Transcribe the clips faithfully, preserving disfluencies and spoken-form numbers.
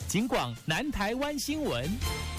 警广南台湾新闻。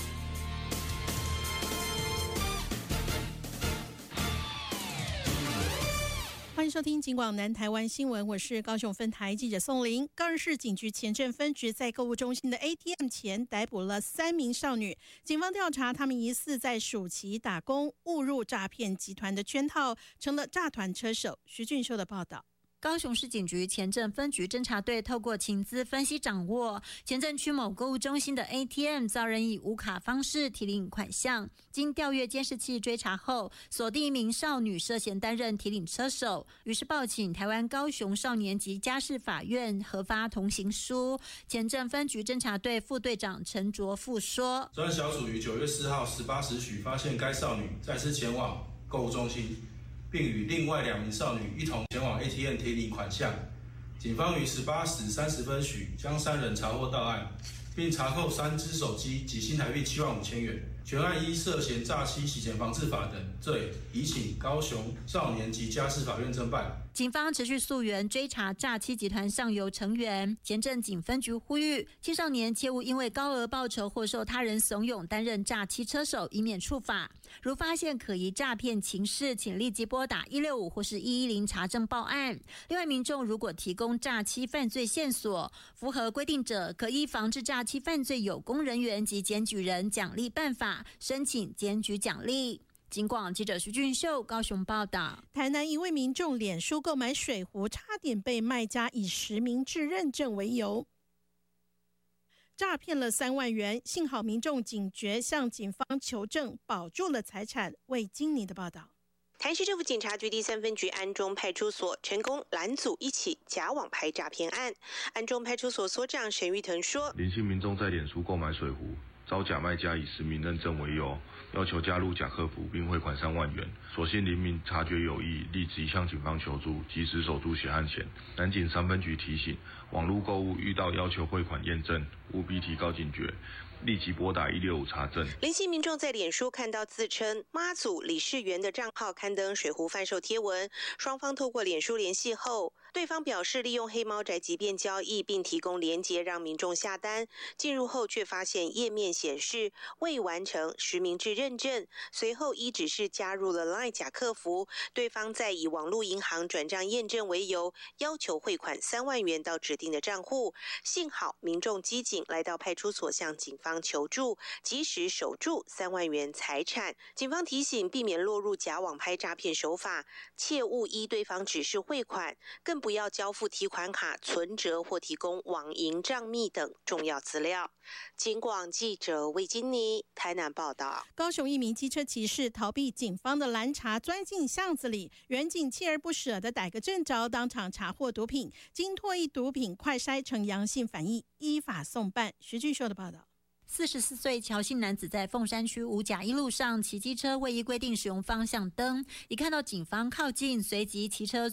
欢迎收听警广南台湾新闻，我是高雄分台记者宋玲。高雄市警局前镇分局在购物中心的 A T M 前逮捕了三名少女，警方调查他们疑似在暑期打工，误入诈骗集团的圈套，成了诈团车手。徐俊秀的报道。 高雄市警局前镇分局侦查队透过情资分析掌握，前镇区某购物中心的 A T M 遭人以无卡方式提领款项，经调阅监视器追查后，锁定一名少女涉嫌担任提领车手，于是报请台湾高雄少年及家事法院核发同行书。前镇分局侦查队副队长陈卓富说： 专案小组于九月四号十八时许发现该少女再次前往购物中心，并与另外两名少女一同前往 A T M 提领款项。警方于十八时三十分许将三人查获到案，并查扣三只手机及新台币七万五千元。全案依涉嫌诈欺、洗钱防治法等罪，移请高雄少年及家事法院侦办。 警方持续溯源追查诈欺集团上游成员，前镇警分局呼吁青少年切勿因为高额报酬或受他人怂恿担任诈欺车手，以免触法。如发现可疑诈骗情事，请立即拨打一六五或是一一零查证报案。另外，民众如果提供诈欺犯罪线索，符合规定者，可依防治诈欺犯罪有功人员及检举人奖励办法申请检举奖励。警广记者徐俊秀高雄报道。 台南一位民众脸书购买水壶，差点被卖家以实名制认证为由诈骗了三万元，幸好民众警觉，向警方求证，保住了财产。为金妮的报道。 台市政府警察局第三分局安中派出所成功拦阻一起假网拍诈骗案。安中派出所所长沈玉腾说： 林姓民众在脸书购买水壶，遭假卖家以实名认证为由，要求加入假客服并汇款三万元。所幸林民察觉有异，立即向警方求助，及时守住血案前。南警三分局提醒，网络购物遇到要求汇款验证，务必提高警觉，立即拨打一六五查证。 林姓民众在脸书看到自称妈祖理事员的账号刊登水壶贩售贴文，双方透过脸书联系后，对方表示利用黑猫宅急便交易，并提供连结让民众下单。进入后却发现页面显示未完成实名制认证，随后依指示加入了 LINE 假客服，对方再以网络银行转账验证为由，要求汇款三万元到指定的账户。幸好民众机警来到派出所向警方求助，及时守住三万元财产。警方提醒，避免落入假网拍诈骗手法，切勿依对方指示汇款，更不要交付提款卡、存折或提供网银账密等重要资料。警广记者魏金妮台南报道。 高雄一名机车骑士逃避警方的拦查，钻进巷子里，员警锲而不舍地逮个正着，当场查获毒品，经唾液毒品快筛呈阳性反应，依法送办。徐俊秀的报道。 四十四岁乔姓男子在凤山区五甲一路上骑机车，未依规定使用方向灯，一看到警方靠近，随即骑车